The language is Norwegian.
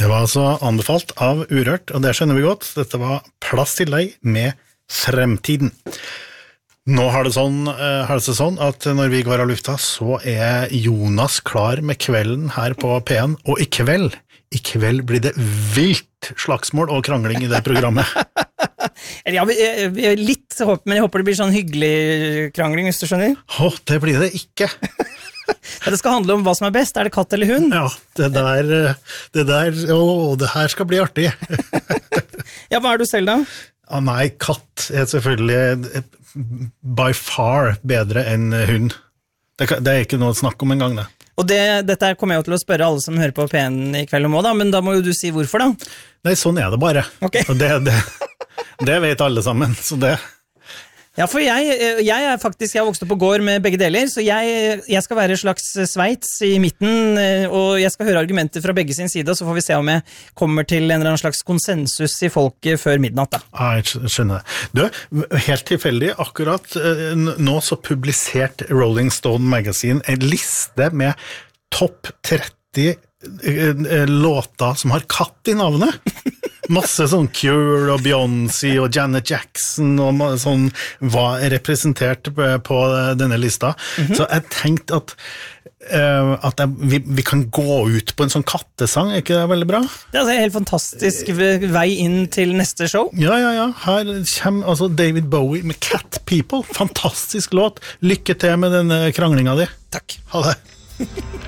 var altså anbefalt av Urørt, og det skjønner vi godt. Dette var Plass til deg med Fremtiden. Nå har det seg sånn at når vi går av lufta, så er Jonas klar med kvelden her på P1, og i kveld blir det vilt slagsmål og krangling i det programmet. Ja, litt håp, men jeg håper det blir sånn hyggelig krangling, hvis du skjønner. Det blir det ikke. Det skal handle om hva som er best, er det katt eller hund? Ja, det her skal bli artig. Ja, hva er du selv da? Nei, katt er selvfølgelig by far bedre enn hund. Det er ikke noe å snakke om en gang, det. Og dette kommer jeg jo til å spørre alle som hører på P1 i kveld og må da, men da må jo du si hvorfor da? Nei, sånn er det bare. Okay. Og det vet alle sammen, så det... Ja, for jeg er faktisk, jeg har vokst opp på gård med begge deler, så jeg skal være en slags Sveits i midten, og jeg skal høre argumenter fra begge sin side, og så får vi se om jeg kommer til en eller annen slags konsensus i folket før midnatt da. Jeg skjønner det. Du, helt tilfeldig, akkurat nå så publisert Rolling Stone Magazine en liste med topp 30 låter som har katt i navnet. Masse sånn Cure og Beyoncé og Janet Jackson og sånn var representert på denne lista. Så jeg tenkte at vi kan gå ut på en sånn kattesang, er ikke det veldig bra? Det er en helt fantastisk vei inn til neste show. Ja. Her kommer altså David Bowie med Cat People. Fantastisk låt. Lykke til med denne kranglinga di. Takk. Ha det.